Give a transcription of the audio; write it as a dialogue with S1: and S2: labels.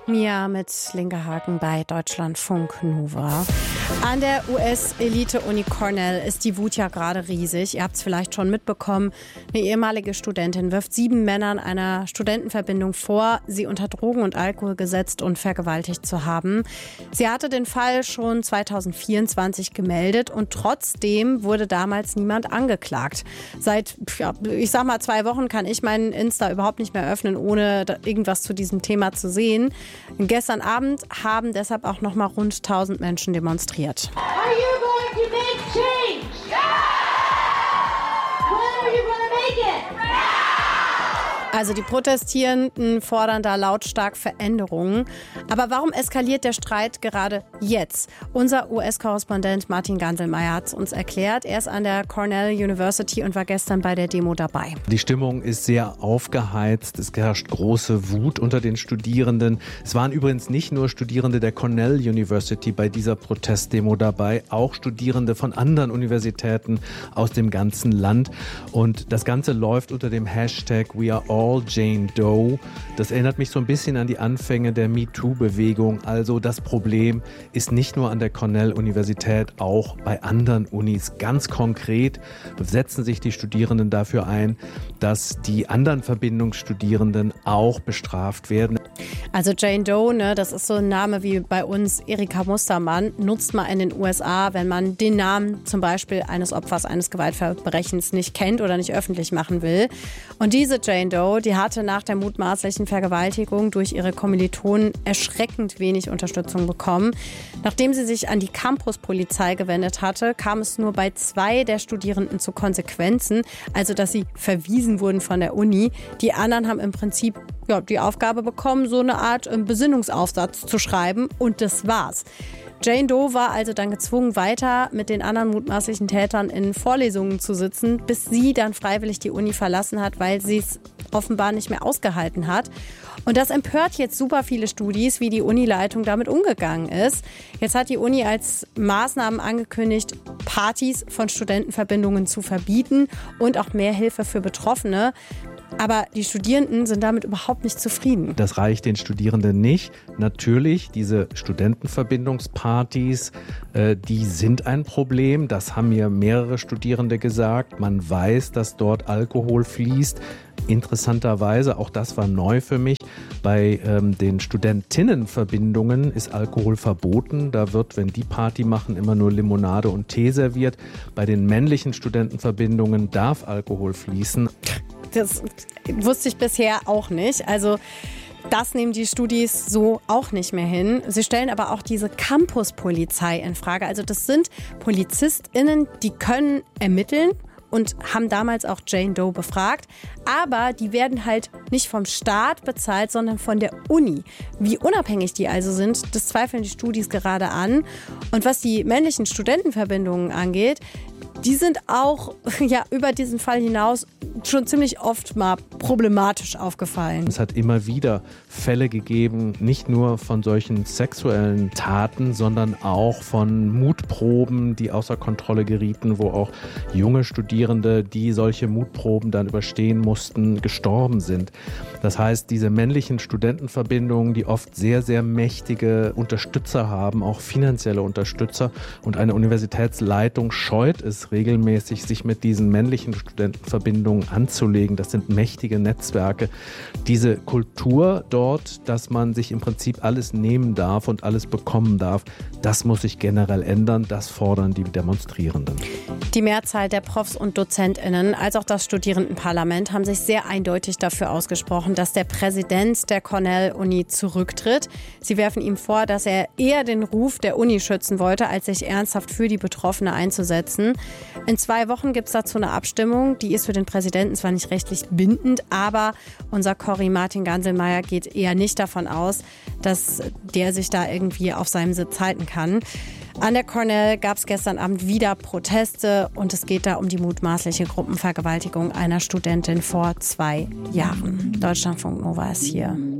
S1: Mia mit linker Haken bei Deutschlandfunk Nova. An der US-Elite-Uni Cornell ist die Wut ja gerade riesig. Ihr habt es vielleicht schon mitbekommen. Eine ehemalige Studentin wirft 7 Männern einer Studentenverbindung vor, sie unter Drogen und Alkohol gesetzt und vergewaltigt zu haben. Sie hatte den Fall schon 2024 gemeldet und trotzdem wurde damals niemand angeklagt. Seit, ich sag mal 2 Wochen kann ich meinen Insta überhaupt nicht mehr öffnen, ohne irgendwas zu diesem Thema zu sehen. Gestern Abend haben deshalb auch noch mal rund 1000 Menschen demonstriert.
S2: Are you going to make change? Yeah! When are you going to make it?
S1: Also die Protestierenden fordern da lautstark Veränderungen. Aber warum eskaliert der Streit gerade jetzt? Unser US-Korrespondent Martin Ganselmeier hat es uns erklärt. Er ist an der Cornell University und war gestern bei der Demo dabei.
S3: Die Stimmung ist sehr aufgeheizt. Es herrscht große Wut unter den Studierenden. Es waren übrigens nicht nur Studierende der Cornell University bei dieser Protestdemo dabei, auch Studierende von anderen Universitäten aus dem ganzen Land. Und das Ganze läuft unter dem Hashtag We Are All Jane Doe. Das erinnert mich so ein bisschen an die Anfänge der MeToo-Bewegung. Also das Problem ist nicht nur an der Cornell-Universität, auch bei anderen Unis. Ganz konkret setzen sich die Studierenden dafür ein, dass die anderen Verbindungsstudierenden auch bestraft werden.
S1: Also Jane Doe, ne, das ist so ein Name wie bei uns Erika Mustermann, nutzt man in den USA, wenn man den Namen zum Beispiel eines Opfers eines Gewaltverbrechens nicht kennt oder nicht öffentlich machen will. Und diese Jane Doe, die hatte nach der mutmaßlichen Vergewaltigung durch ihre Kommilitonen erschreckend wenig Unterstützung bekommen. Nachdem sie sich an die Campuspolizei gewendet hatte, kam es nur bei 2 der Studierenden zu Konsequenzen, also dass sie verwiesen wurden von der Uni. Die anderen haben im Prinzip die Aufgabe bekommen, so eine Art Besinnungsaufsatz zu schreiben und das war's. Jane Doe war also dann gezwungen, weiter mit den anderen mutmaßlichen Tätern in Vorlesungen zu sitzen, bis sie dann freiwillig die Uni verlassen hat, weil sie es offenbar nicht mehr ausgehalten hat. Und das empört jetzt super viele Studis, wie die Unileitung damit umgegangen ist. Jetzt hat die Uni als Maßnahmen angekündigt, Partys von Studentenverbindungen zu verbieten und auch mehr Hilfe für Betroffene. Aber die Studierenden sind damit überhaupt nicht zufrieden.
S3: Das reicht den Studierenden nicht. Natürlich, diese Studentenverbindungspartys, die sind ein Problem. Das haben mir mehrere Studierende gesagt. Man weiß, dass dort Alkohol fließt. Interessanterweise, auch das war neu für mich, bei den Studentinnenverbindungen ist Alkohol verboten. Da wird, wenn die Party machen, immer nur Limonade und Tee serviert. Bei den männlichen Studentenverbindungen darf Alkohol fließen.
S1: Das wusste ich bisher auch nicht. Also das nehmen die Studis so auch nicht mehr hin. Sie stellen aber auch diese Campuspolizei in Frage. Also das sind PolizistInnen, die können ermitteln und haben damals auch Jane Doe befragt. Aber die werden halt nicht vom Staat bezahlt, sondern von der Uni. Wie unabhängig die also sind, das zweifeln die Studis gerade an. Und was die männlichen Studentenverbindungen angeht, die sind auch über diesen Fall hinaus schon ziemlich oft mal problematisch aufgefallen.
S3: Es hat immer wieder Fälle gegeben, nicht nur von solchen sexuellen Taten, sondern auch von Mutproben, die außer Kontrolle gerieten, wo auch junge Studierende, die solche Mutproben dann überstehen mussten, gestorben sind. Das heißt, diese männlichen Studentenverbindungen, die oft sehr, sehr mächtige Unterstützer haben, auch finanzielle Unterstützer, und eine Universitätsleitung scheut es regelmäßig, sich mit diesen männlichen Studentenverbindungen anzulegen. Das sind mächtige Netzwerke. Diese Kultur dort, dass man sich im Prinzip alles nehmen darf und alles bekommen darf, das muss sich generell ändern. Das fordern die Demonstrierenden.
S1: Die Mehrzahl der Profs und DozentInnen als auch das Studierendenparlament haben sich sehr eindeutig dafür ausgesprochen, dass der Präsident der Cornell-Uni zurücktritt. Sie werfen ihm vor, dass er eher den Ruf der Uni schützen wollte, als sich ernsthaft für die Betroffene einzusetzen. In 2 Wochen gibt es dazu eine Abstimmung. Die ist für den Präsidenten zwar nicht rechtlich bindend, aber unser Corri Martin Ganselmeier geht eher nicht davon aus, dass der sich da irgendwie auf seinem Sitz halten kann. An der Cornell gab es gestern Abend wieder Proteste und es geht da um die mutmaßliche Gruppenvergewaltigung einer Studentin vor 2 Jahren. Deutschlandfunk Nova ist hier.